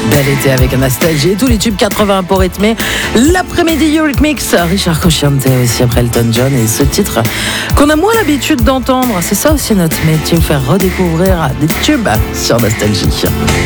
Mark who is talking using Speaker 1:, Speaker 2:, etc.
Speaker 1: Bel été avec Anastasia et tous les tubes 80 pour rythmer l'après-midi Eurythmics. Richard Cocciante aussi après Elton John et ce titre qu'on a moins l'habitude d'entendre. C'est ça aussi notre métier, vous faire redécouvrir des tubes sur Nostalgie.